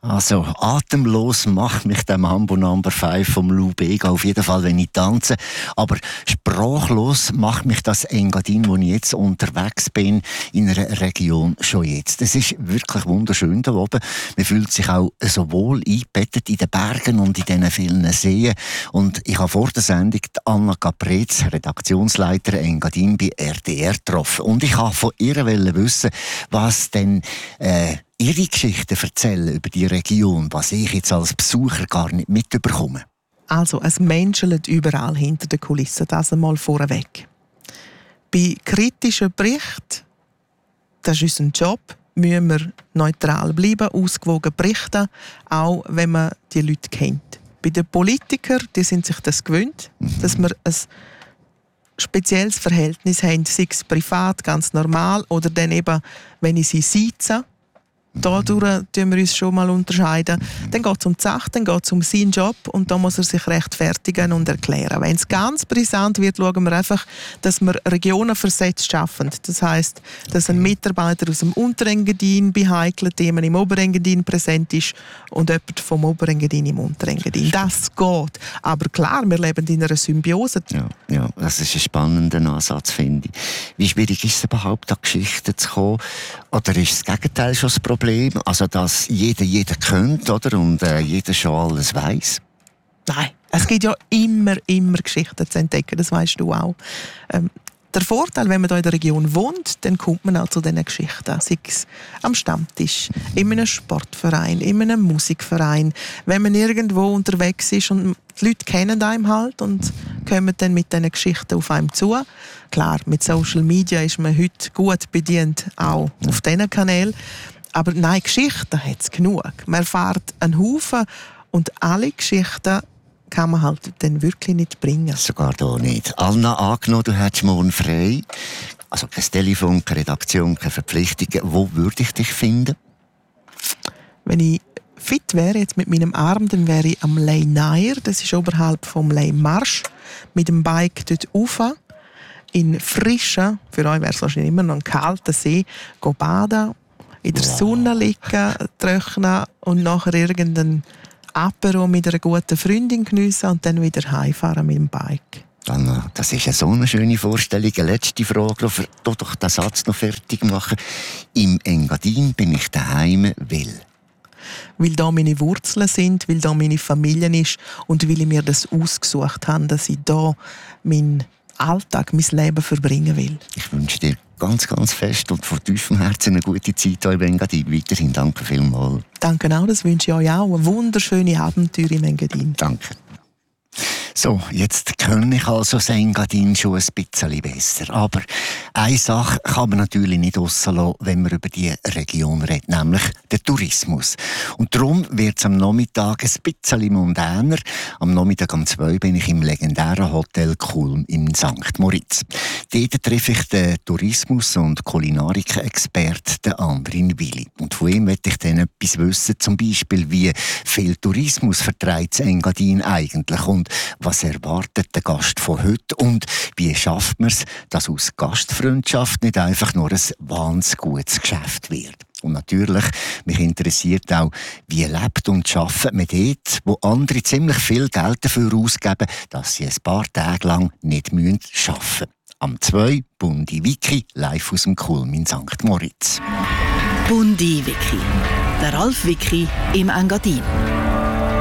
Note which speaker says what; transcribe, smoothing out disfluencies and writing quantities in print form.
Speaker 1: Also, atemlos macht mich der Mambo Number 5 vom Lou Bega auf jeden Fall, wenn ich tanze. Aber sprachlos macht mich das Engadin, wo ich jetzt unterwegs bin, in einer Region schon jetzt. Es ist wirklich wunderschön da oben. Man fühlt sich auch so wohl eingebettet in den Bergen und in diesen vielen Seen. Und ich habe vor der Sendung die Anna Caprez, Redaktionsleiter Engadin bei RTR, getroffen. Und ich wollte von ihr wissen, was denn ihre Geschichten erzählen über die Region, was ich jetzt als Besucher gar nicht mitbekomme.
Speaker 2: Also, es menschelt überall hinter den Kulissen, das einmal vorweg. Bei kritischen Berichten, das ist unser Job, müssen wir neutral bleiben, ausgewogen berichten, auch wenn man die Leute kennt. Bei den Politikern, die sind sich das gewöhnt, dass wir ein spezielles Verhältnis haben, sei es privat, ganz normal, oder dann eben, wenn ich sie sitze. Dadurch tun wir uns schon mal unterscheiden. Dann geht es um die Sache, dann geht es um seinen Job und da muss er sich rechtfertigen und erklären. Wenn es ganz brisant wird, schauen wir einfach, dass wir Regionen versetzt schaffen. Das heisst, dass ein Mitarbeiter aus dem Unterengadin bei heiklen Themen im Oberengadin präsent ist und jemand vom Oberengadin im Unterengadin. Das geht. Aber klar, wir leben in einer Symbiose.
Speaker 1: Ja, das ist ein spannender Ansatz, finde ich. Wie schwierig ist es überhaupt, an Geschichten zu kommen? Oder ist das Gegenteil schon das Problem? Also, dass jeder kennt, oder? Und jeder schon alles weiss?
Speaker 2: Nein, es gibt ja immer Geschichten zu entdecken, das weisst du auch. Der Vorteil, wenn man hier in der Region wohnt, dann kommt man auch zu diesen Geschichten. Sei es am Stammtisch, in einem Sportverein, in einem Musikverein. Wenn man irgendwo unterwegs ist und die Leute kennen einem halt und kommen dann mit diesen Geschichten auf einem zu. Klar, mit Social Media ist man heute gut bedient, auch auf diesen Kanälen. Aber nein, Geschichten hat es genug. Man erfährt einen Haufen und alle Geschichten kann man halt dann wirklich nicht bringen.
Speaker 1: Sogar da nicht. Anna, angenommen, du hättest morgen frei. Also kein Telefon, keine Redaktion, keine Verpflichtungen. Wo würde ich dich finden?
Speaker 2: Wenn ich fit wäre jetzt mit meinem Arm, dann wäre ich am Ley Nair. Das ist oberhalb vom Ley Marsch. Mit dem Bike dort rauf. In frischen, für euch wäre es wahrscheinlich immer noch ein kalter See, go baden. In der Sonne liegen, trocknen und nachher irgendein Apero mit einer guten Freundin geniessen und dann wieder heimfahren mit dem Bike.
Speaker 1: Anna, das ist so eine schöne Vorstellung. Eine letzte Frage, doch den Satz noch fertig machen. Im Engadin bin ich daheim,
Speaker 2: weil da meine Wurzeln sind, weil da meine Familie ist und weil ich mir das ausgesucht habe, dass ich da meinen Alltag, mein Leben verbringen will.
Speaker 1: Ich wünsche dir ganz, ganz fest und von tiefem Herzen eine gute Zeit hier im Engadin. Weiterhin danke vielmals.
Speaker 2: Danke auch, das wünsche ich euch auch. Eine wunderschöne Abenteuer im Engadin.
Speaker 1: Danke. So, jetzt kenne ich also das Engadin schon ein bisschen besser. Aber eine Sache kann man natürlich nicht rauslassen, wenn man über die Region redet, nämlich den Tourismus. Und darum wird es am Nachmittag ein bisschen mundäner. Am Nachmittag um 2 bin ich im legendären Hotel Kulm in St. Moritz. Dort treffe ich den Tourismus- und Kulinarik-Experten Andrin Willi. Und von ihm möchte ich dann etwas wissen, zum Beispiel, wie viel Tourismus vertreibt das Engadin eigentlich und was erwartet der Gast von heute und wie schafft man es, dass aus Gastfreundschaft nicht einfach nur ein wahnsinnig gutes Geschäft wird. Und natürlich, mich interessiert auch, wie lebt und arbeitet man dort, wo andere ziemlich viel Geld dafür ausgeben, dass sie ein paar Tage lang nicht arbeiten müssen. Am 2 Bundi Wiki, live aus dem Kulm in St. Moritz.
Speaker 3: Bundi Wiki. Der Ralf Wiki im Engadin.